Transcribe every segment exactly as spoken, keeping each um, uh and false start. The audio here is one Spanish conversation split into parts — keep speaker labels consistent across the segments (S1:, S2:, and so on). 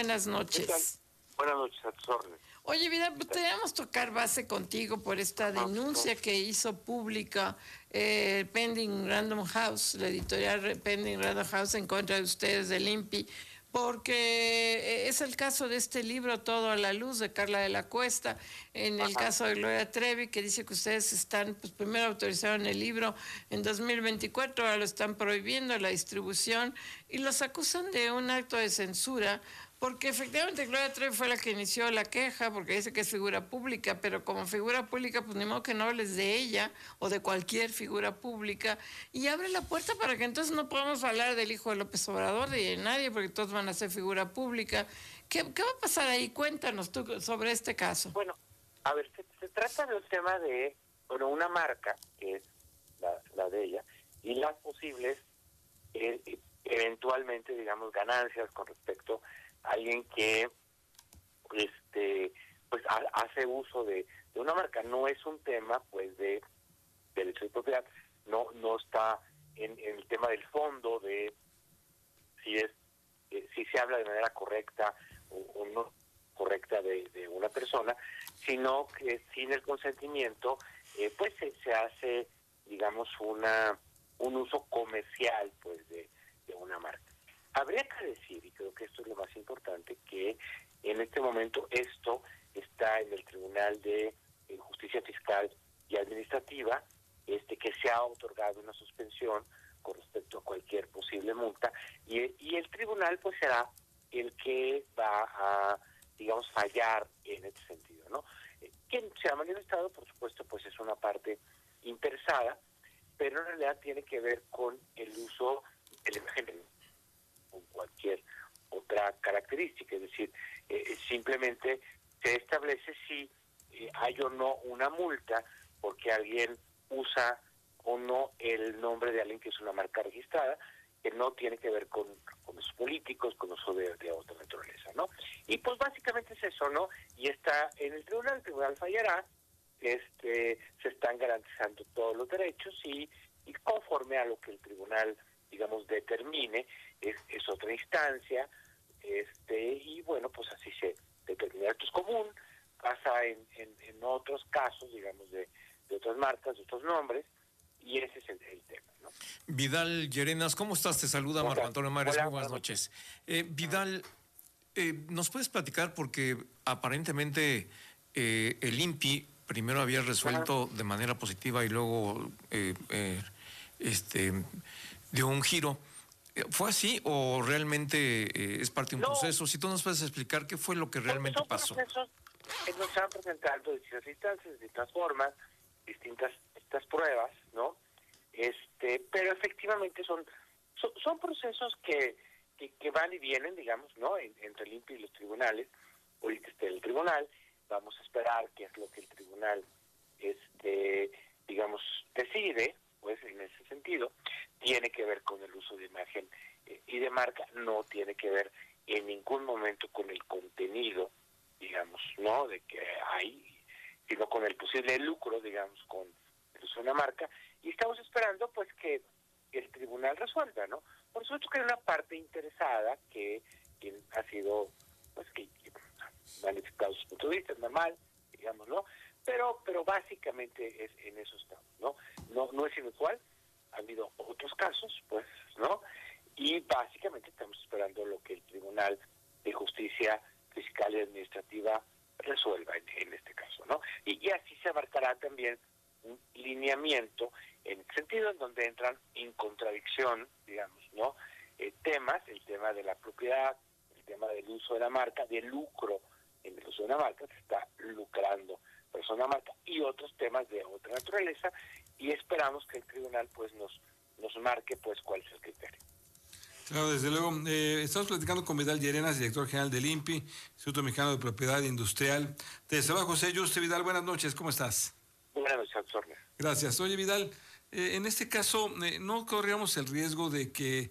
S1: buenas noches.
S2: Buenas noches, a tus órdenes.
S1: Oye, Vidal, pues teníamos tocar base contigo por esta denuncia que hizo pública eh, Pending Random House, la editorial Pending Random House en contra de ustedes del I N P I, porque es el caso de este libro Todo a la Luz de Carla de la Cuesta, en el
S2: Ajá.
S1: caso de Gloria Trevi, que dice que ustedes están, pues primero autorizaron el libro en dos mil veinticuatro, ahora lo están prohibiendo la distribución y los acusan de un acto de censura, porque efectivamente Gloria Trevi fue la que inició la queja, porque dice que es figura pública, pero como figura pública, pues ni modo que no hables de ella o de cualquier figura pública, y abre la puerta para que entonces no podamos hablar del hijo de López Obrador, de nadie, porque todos van a ser figura pública. ¿Qué, qué va a pasar ahí? Cuéntanos tú sobre este caso.
S2: Bueno, a ver, se, se trata de un tema de, bueno, una marca, que es la, la de ella, y las posibles, eh, eventualmente, digamos, ganancias con respecto a alguien que, este, pues, ha, hace uso de, de una marca. No es un tema, pues, de derecho de propiedad, no no está en, en el tema del fondo de si es eh, si se habla de manera correcta o, o no correcta de, de una persona, sino que sin el consentimiento, eh, pues se, se hace, digamos, una un uso comercial, pues, de, de una marca. Habría que decir, y creo que esto es lo más importante, que en este momento esto está en el Tribunal de eh, Justicia Fiscal y Administrativa, este que se ha otorgado una suspensión con respecto a cualquier posible multa, y, y el tribunal pues será el que va a, digamos, fallar en este sentido, ¿no? Eh, quien se ha manifestado, por supuesto, pues es una parte interesada, pero en realidad tiene que ver con el uso de la imagen, con cualquier otra característica, es decir, eh, simplemente se establece si eh, hay o no una multa porque alguien usa o no el nombre de alguien que es una marca registrada, que no tiene que ver con, con los políticos, con uso de, de otra naturaleza, ¿no? Y pues básicamente es eso, ¿no? Y está en el tribunal, el tribunal fallará, este, se están garantizando todos los derechos y, y conforme a lo que el tribunal, digamos, determine, es, es otra instancia, este y bueno, pues así se determina. Esto es común, pasa en, en, en otros casos, digamos, de, de otras marcas, de otros nombres, y ese es el, el tema, ¿no?
S3: Vidal Llerenas, ¿cómo estás? Te saluda
S2: Hola.
S3: Marco Antonio Mares,
S2: Hola,
S3: muy buenas
S2: buenas
S3: noches. Eh, Vidal, eh, ¿nos puedes platicar? Porque aparentemente eh, el I N P I primero había resuelto de manera positiva y luego eh, eh, este dio un giro. ¿Fue así o realmente eh, es parte de un
S2: No.
S3: proceso? Si tú nos puedes explicar qué fue lo que realmente
S2: Son
S3: pasó.
S2: procesos que nos están presentando distintas instancias, distintas formas, distintas estas pruebas, ¿no? Este, pero efectivamente son son, son procesos que, que que van y vienen, digamos, ¿no? En, entre el I N P I y los tribunales. Ahorita está el tribunal, vamos a esperar qué es lo que el tribunal, este, digamos, decide, pues en ese sentido. Tiene que ver con el uso de imagen eh, y de marca, no tiene que ver en ningún momento con el contenido, digamos, ¿no? De que hay, sino con el posible lucro, digamos, con el uso de una marca, y estamos esperando, pues, que el tribunal resuelva, ¿no? Por supuesto que hay una parte interesada que quien ha sido, pues, que, que ha manifestado sus puntos de vista, es normal, digamos, ¿no? Pero, pero básicamente es en eso estamos, ¿no? No, no es inusual. Ha habido otros casos, pues, ¿no? Y básicamente estamos esperando lo que el Tribunal de Justicia Fiscal y Administrativa resuelva en, en este caso, ¿no? Y, y así se abarcará también un lineamiento en el sentido en donde entran en contradicción, digamos, ¿no? Eh, temas, el tema de la propiedad, el tema del uso de la marca, del lucro en el uso de una marca, se está lucrando persona marca, y otros temas de otra naturaleza, y esperamos que el tribunal pues nos nos marque pues cuál es el criterio.
S4: Claro, desde luego. Eh, estamos platicando con Vidal Llerenas, director general del I N P I, Instituto Mexicano de Propiedad Industrial. Te saluda José Yuste. Vidal, buenas noches, ¿cómo estás?
S2: Buenas noches, Absorne.
S4: Gracias. Oye, Vidal, eh, en este caso, eh, ¿no corríamos el riesgo de que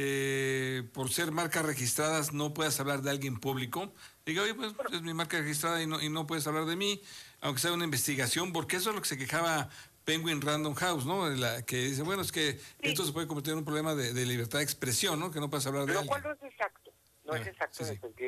S4: eh, por ser marcas registradas no puedas hablar de alguien público? Diga, oye, pues es mi marca registrada y no, y no puedes hablar de mí, aunque sea una investigación, porque eso es lo que se quejaba Penguin Random House, ¿no? La, que dice, bueno, es que sí, esto se puede convertir en un problema de, de libertad de expresión, ¿no? Que no puedes hablar de
S2: Lo
S4: alguien.
S2: cual no es exacto, no ah, es exacto sí, en el sí. sentido